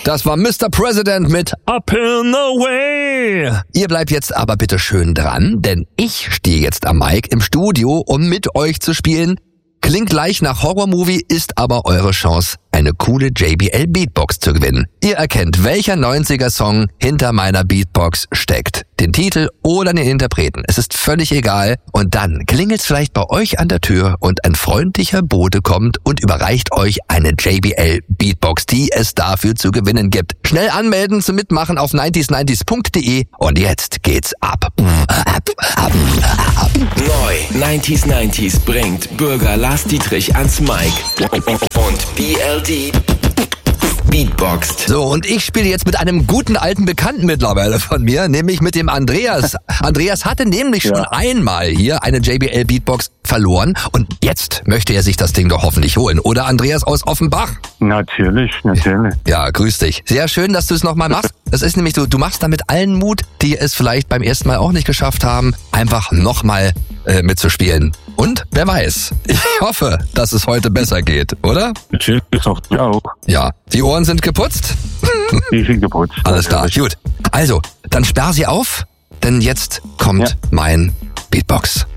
Das war Mr. President mit Up in the Way. Ihr bleibt jetzt aber bitte schön dran, denn ich stehe jetzt am Mic im Studio, um mit euch zu spielen. Klingt gleich nach Horrormovie, ist aber eure Chance, eine coole JBL Beatbox zu gewinnen. Ihr erkennt, welcher 90er-Song hinter meiner Beatbox steckt. Den Titel oder den Interpreten. Es ist völlig egal. Und dann klingelt's vielleicht bei euch an der Tür und ein freundlicher Bote kommt und überreicht euch eine JBL Beatbox, die es dafür zu gewinnen gibt. Schnell anmelden zum Mitmachen auf 90s90s.de und jetzt geht's ab. Neu 90s bringt Bürger Lars Dietrich ans Mic und BLD beatboxt. So, und ich spiele jetzt mit einem guten alten Bekannten mittlerweile von mir, nämlich mit dem Andreas. Andreas hatte nämlich schon einmal hier eine JBL Beatbox verloren und jetzt möchte er sich das Ding doch hoffentlich holen. Oder Andreas aus Offenbach? Natürlich. Ja, grüß dich. Sehr schön, dass du es nochmal machst. Das ist nämlich so, du machst damit allen Mut, die es vielleicht beim ersten Mal auch nicht geschafft haben, einfach nochmal mitzuspielen. Und wer weiß, ich hoffe, dass es heute besser geht, oder? Natürlich auch. Ja, die Ohren sind geputzt? Die sind geputzt. Alles klar, gut. Also, dann sperr sie auf, denn jetzt kommt mein Beatbox.